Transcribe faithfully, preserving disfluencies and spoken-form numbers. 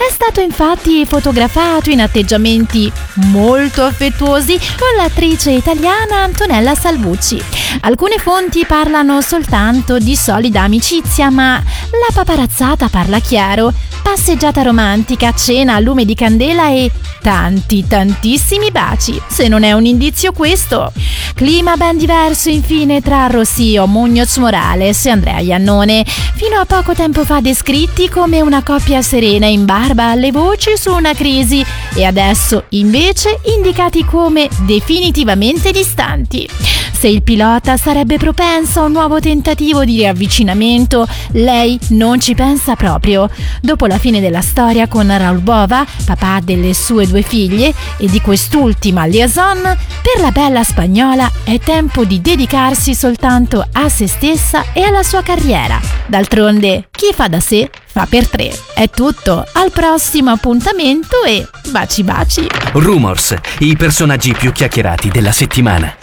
È stato infatti fotografato in atteggiamenti molto affettuosi con l'attrice italiana Antonella Salvucci. Alcune fonti parlano soltanto di solida amicizia, ma la paparazzata parla chiaro. Passeggiata romantica, cena a lume di candela e tanti, tantissimi baci. Se non è un indizio questo. Clima ben diverso infine tra Rocío Muñoz Morales e Andrea Iannone, fino a poco tempo fa descritti come una coppia serena in barba alle voci su una crisi, e adesso invece indicati come definitivamente distanti. Se il pilota sarebbe propenso a un nuovo tentativo di riavvicinamento, lei non ci pensa proprio. Dopo la fine della storia con Raúl Bova, papà delle sue due figlie, e di quest'ultima liaison, per la bella spagnola è tempo di dedicarsi soltanto a se stessa e alla sua carriera. D'altronde, chi fa da sé fa per tre. È tutto, al prossimo appuntamento e baci baci! Rumors, i personaggi più chiacchierati della settimana.